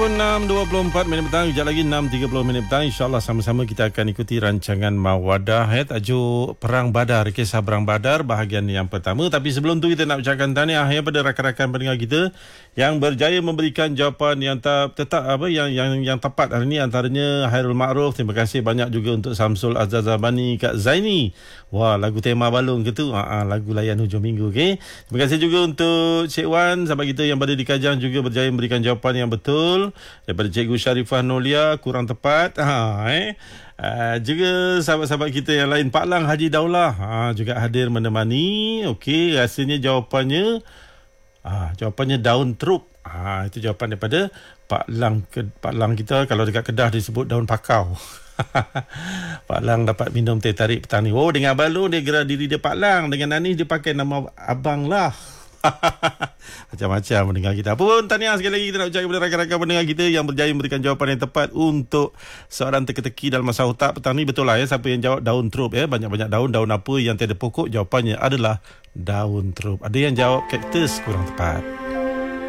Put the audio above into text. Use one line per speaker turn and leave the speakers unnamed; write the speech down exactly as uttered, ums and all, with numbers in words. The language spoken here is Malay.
enam dua puluh empat minit petang, sekejap lagi enam tiga puluh minit petang. InsyaAllah sama-sama kita akan ikuti rancangan Mawadah, eh, tajuk Perang Badar, kisah Perang Badar bahagian yang pertama. Tapi sebelum tu kita nak ucapkan tahniah ya pada rakan-rakan pendengar kita yang berjaya memberikan jawapan yang tak, tetap apa yang yang yang tepat hari ini, antaranya Hairul Ma'ruf. Terima kasih banyak juga untuk Samsul Azazabani, Kak Zaini. Wah, lagu tema balung ke tu? Ha, lagu layan hujung minggu. Okey. Terima kasih juga untuk Cik Wan, sahabat kita yang berada di Kajang, juga berjaya memberikan jawapan yang betul. Daripada Cikgu Sharifah Nolia, kurang tepat. Ha, eh. Uh, juga sahabat-sahabat kita yang lain, Pak Lang Haji Daulah ha, juga hadir menemani. Okey, rasanya jawapannya ah, jawapannya daun teruk. Ah, itu jawapan daripada Pak Lang ke, Pak Lang kita. Kalau dekat Kedah disebut daun pakau. Pak Lang dapat minum teh tarik petang ni. Oh, dengan balung dia gerak diri dia Pak Lang. Dengan Anis dia pakai nama abang lah. Macam-macam mendengar kita. Pun tahniah sekali lagi kita nak ucapkan kepada rakan-rakan pendengar kita yang berjaya memberikan jawapan yang tepat untuk soalan teka-teki dalam masa otak petang ni. Betul lah ya, siapa yang jawab daun teruk ya, banyak-banyak daun. Daun apa yang tiada pokok? Jawapannya adalah daun teruk. Ada yang jawab kaktus, kurang tepat.